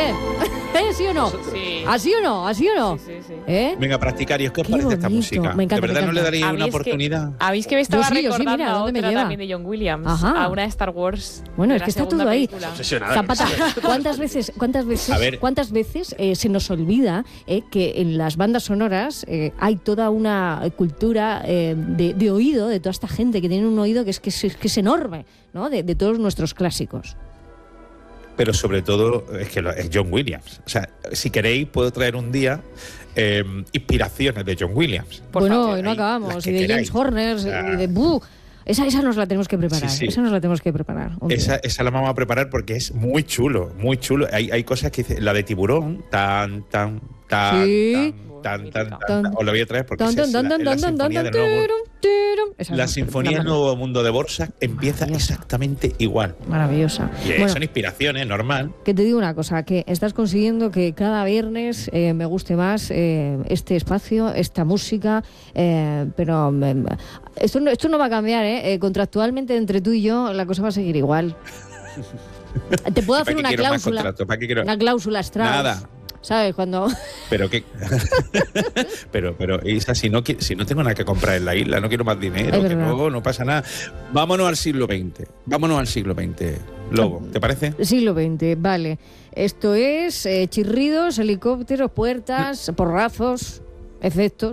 ¿Sí o no? Sí. ¿Así o no? ¿Así o no? Sí, sí. Venga, practicarios, ¿qué os Qué parece esta bonito. música? Me encanta, ¿De verdad me no le encanta. daríais una ¿Habéis oportunidad? Habéis que me estaba Yo sí, recordando mira, a ¿dónde me otra lleva? también de John Williams, Ajá. a una de Star Wars. Bueno, de es la que está segunda todo ahí. película. Obsesionada. Zapata, ¿cuántas A ver. veces se nos olvida que en las bandas sonoras hay toda una cultura de oído, de toda esta gente que tiene un oído que es enorme, ¿no? De todos nuestros clásicos. Pero sobre todo es que es John Williams. O sea, si queréis, puedo traer un día inspiraciones de John Williams. Por Bueno, favor, y no ahí, acabamos. las Y que de queráis. James Horner, y de Boo. Esa nos la tenemos que preparar. Sí, sí. Esa nos la tenemos que preparar. un día. Esa la vamos a preparar porque es muy chulo, muy chulo. Hay cosas que dice, la de tiburón, tan, Sí. os lo voy a traer porque Tan, esa es tan, tan, la tan, tan, sinfonía tan, del nuevo, tirum, tirum. Esa la es sinfonía del una nuevo mundo de Borsak empieza Maravillosa. exactamente igual. maravillosa. Y Bueno, son inspiraciones, normal. que te digo una cosa, que estás consiguiendo que cada viernes me guste más este espacio, esta música, pero esto no va a cambiar, contractualmente entre tú y yo la cosa va a seguir igual. Te puedo hacer ¿Para qué una quiero más cláusula, contrato? ¿Para qué quiero? una cláusula Strauss. Nada. ¿Sabes? Cuando... Pero qué pero Isa, si no tengo nada que comprar en la isla, no quiero más dinero, Es que verdad. luego no pasa nada. Vámonos al siglo XX. Lobo, ¿te parece? Siglo XX, vale. Esto es chirridos, helicópteros, puertas, porrazos, efectos.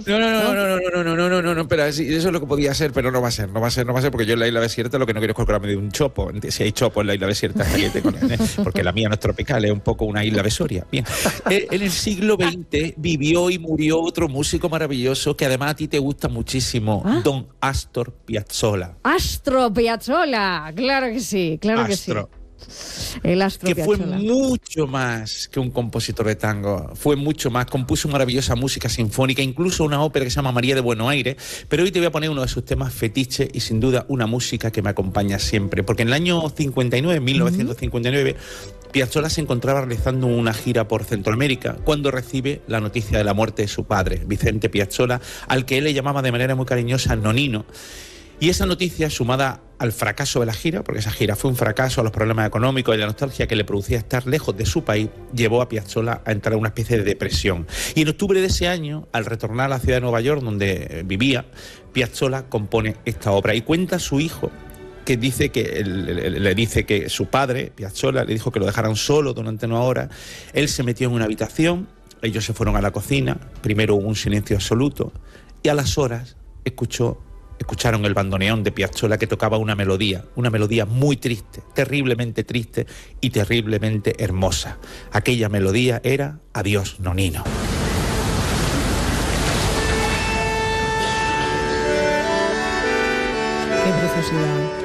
No, espera, sí, eso es lo que podía ser, pero no va a ser, porque yo en la isla desierta lo que no quiero es colgarme de un chopo. Si hay chopo en la isla desierta, cállate con él, porque la mía no es tropical, es un poco una isla besoria. Bien, en el siglo XX vivió y murió otro músico maravilloso que además a ti te gusta muchísimo, don Astor Piazzolla. Astor Piazzolla, claro que sí, claro Astro. que sí. El Astor Que fue Piazzolla. mucho más que un compositor de tango, fue mucho más, compuso maravillosa música sinfónica, incluso una ópera que se llama María de Buenos Aires, pero hoy te voy a poner uno de sus temas fetiche y sin duda una música que me acompaña siempre, porque en el año 59, 1959, Piazzolla se encontraba realizando una gira por Centroamérica cuando recibe la noticia de la muerte de su padre, Vicente Piazzolla, al que él le llamaba de manera muy cariñosa Nonino. Y esa noticia, sumada al fracaso de la gira, porque esa gira fue un fracaso, a los problemas económicos y la nostalgia que le producía estar lejos de su país, llevó a Piazzolla a entrar en una especie de depresión. Y en octubre de ese año, al retornar a la ciudad de Nueva York, donde vivía, Piazzolla compone esta obra y cuenta a su hijo que le dice que su padre, Piazzolla, le dijo que lo dejaran solo durante una hora. Él se metió en una habitación, ellos se fueron a la cocina, primero hubo un silencio absoluto y a las horas escucharon el bandoneón de Piazzolla que tocaba una melodía muy triste, terriblemente triste y terriblemente hermosa. Aquella melodía era Adiós, Nonino. Qué preciosidad.